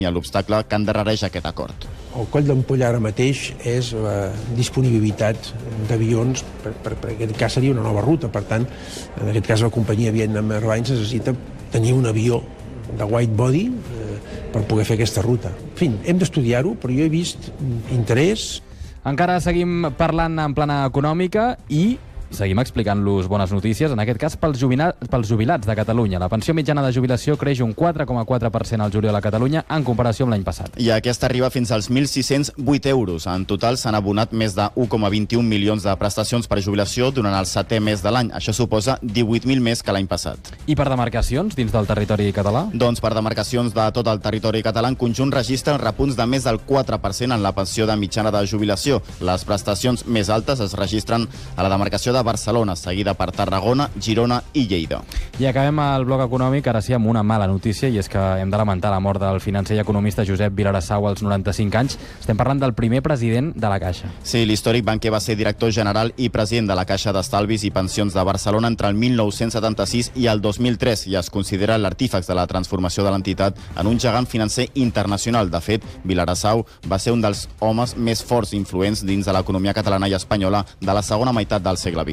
l'obstacle que endarrereix aquest acord. El coll d'ampolla ara mateix és la disponibilitat d'avions, per aquest cas seria una nova ruta, per tant, en aquest cas la companyia Vietnam Airlines necessita tenir un avió de wide body per poder fer aquesta ruta. En fi, hem d'estudiar-ho, però jo he vist interès. Encara seguim parlant en plana econòmica i seguim explicant-los bones notícies, en aquest cas pels jubilats de Catalunya. La pensió mitjana de jubilació creix un 4,4% al juliol a Catalunya en comparació amb l'any passat. I aquesta arriba fins als 1.608 euros. En total s'han abonat més de 1,21 milions de prestacions per jubilació durant el 7è mes de l'any. Això suposa 18.000 més que l'any passat. I per demarcacions dins del territori català? Doncs per demarcacions de tot el territori català, en conjunt registren repunts de més del 4% en la pensió de mitjana de jubilació. Les prestacions més altes es registren a la demarcació de Barcelona, seguida per Tarragona, Girona i Lleida. I acabem el bloc econòmic, ara sí, amb una mala notícia, i és que hem de lamentar la mort del financer i economista Josep Vilarasau als 95 anys. Estem parlant del primer president de la Caixa. Sí, l'històric banquer va ser director general i president de la Caixa d'Estalvis i Pensions de Barcelona entre el 1976 i el 2003 i es considera l'artífex de la transformació de l'entitat en un gegant financer internacional. De fet, Vilarasau va ser un dels homes més forts i influents dins de l'economia catalana i espanyola de la segona meitat del segle XX.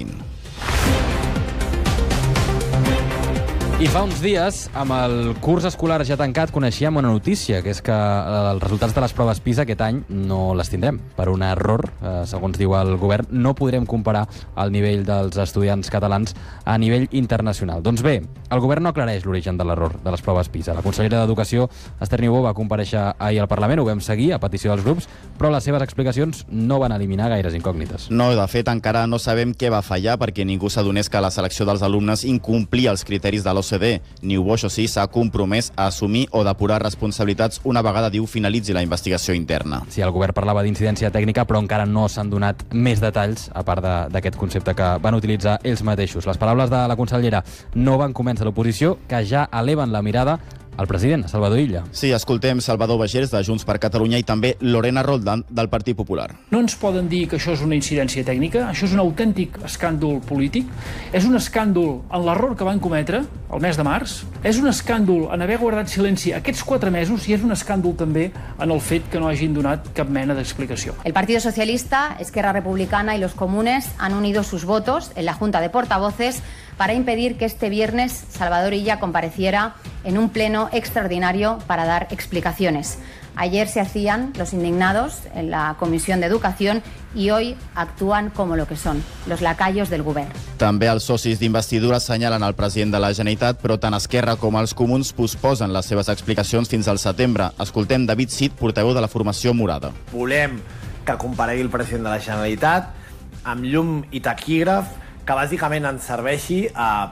I fa uns dies, amb el curs escolar ja tancat, coneixíem una notícia, que és que els resultats de les proves PISA aquest any no les tindrem. Per un error, segons diu el govern, no podrem comparar el nivell dels estudiants catalans a nivell internacional. Doncs bé, el govern no aclareix l'origen de l'error de les proves PISA. La consellera d'Educació, Esther Niubó, va comparèixer ahir al Parlament, ho vam seguir a petició dels grups, però les seves explicacions no van eliminar gaires incògnites. No, de fet, encara no sabem què va fallar perquè ningú s'adonés que la selecció dels alumnes incomplia els criteris de l'OCDE. Niubó, això sí, s'ha compromès a assumir o depurar responsabilitats una vegada, diu, finalitzi la investigació interna. Sí, el govern parlava d'incidència tècnica, però encara no s'han donat més detalls, a part d'aquest concepte que van utilitzar ells mateixos. Les paraules de la consellera no van convèncer l'oposició, que ja eleven la mirada al president, Salvador Illa. Sí, escoltem Salvador Bagers, de Junts per Catalunya, i també Lorena Roldán, del Partit Popular. No ens poden dir que això és una incidència tècnica, això és un autèntic escàndol polític, és un escàndol en l'error que van cometre el mes de març, és un escàndol en haver guardat silenci aquests 4 mesos i és un escàndol també en el fet que no hagin donat cap mena d'explicació. El Partido Socialista, Esquerra Republicana y los comunes han unido sus votos en la Junta de Portavoces para impedir que este viernes Salvador Illa compareciera en un pleno extraordinario para dar explicaciones. Ayer se hacían los indignados en la Comisión de Educación y hoy actúan como lo que son, los lacayos del govern. També els socis d'investidura assenyalen el president de la Generalitat, però tant Esquerra com els comuns posposen les seves explicacions fins al setembre. Escoltem David Cid, portaveu de la formació morada. Volem que comparegui el president de la Generalitat amb llum i taquígraf, que bàsicament ens serveixi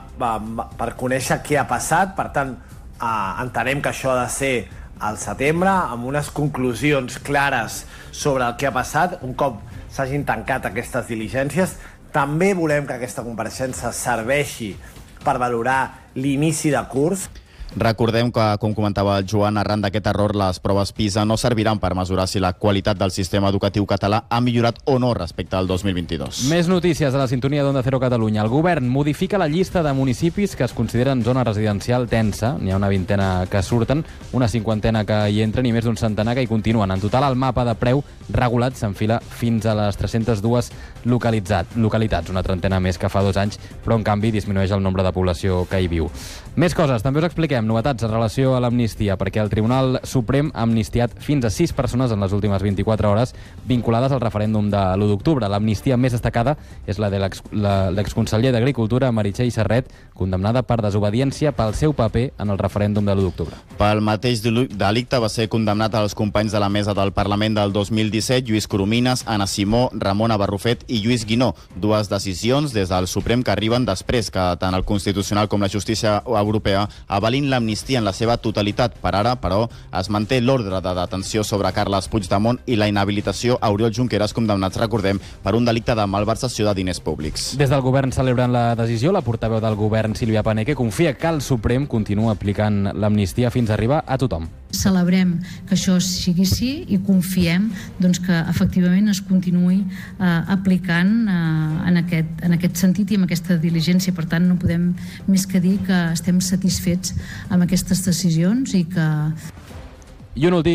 per conèixer què ha passat. Per tant, entenem que això ha de ser al setembre, amb unes conclusions clares sobre el que ha passat, un cop s'hagin tancat aquestes diligències. També volem que aquesta compareixença serveixi per valorar l'inici de curs. Recordem que, com comentava el Joan, arran d'aquest error, les proves PISA no serviran per mesurar si la qualitat del sistema educatiu català ha millorat o no respecte al 2022. Més notícies a la sintonia d'Onda Cero Catalunya. El govern modifica la llista de municipis que es consideren zona residencial tensa. N'hi ha una vintena que surten, una cinquantena que hi entren i més d'un centenar que hi continuen. En total, el mapa de preu regulat s'enfila fins a les 302 localitats, una trentena més que fa 2 anys, però en canvi disminueix el nombre de població que hi viu. Més coses, també us expliquem novetats en relació a l'amnistia, perquè el Tribunal Suprem ha amnistiat fins a 6 persones en les últimes 24 hores vinculades al referèndum de l'1 d'octubre. L'amnistia més destacada és la de l'exconseller d'Agricultura, Meritxell Serret, condemnada per desobediència pel seu paper en el referèndum de l'1 d'octubre. Pel mateix delicte va ser condemnat als companys de la mesa del Parlament del 2017, Lluís Coromines, Anna Simó, Ramona Barrufet i Lluís Guinó. 2 decisions des del Suprem que arriben després que tant el Constitucional com la justícia europea avalin l'amnistia en la seva totalitat. Per ara, però, es manté l'ordre de detenció sobre Carles Puigdemont i la inhabilitació a Oriol Junqueras, condemnats, recordem, per un delicte de malversació de diners públics. Des del govern celebren la decisió. La portaveu del govern, Sílvia Paneque, confia que el Suprem continua aplicant l'amnistia fins a arribar a tothom. Celebrem que això sigui així i confiem que efectivament es continuï aplicant en aquest sentit i amb aquesta diligència. Per tant, no podem més que dir que estem satisfets amb aquestes decisions i que... I un últim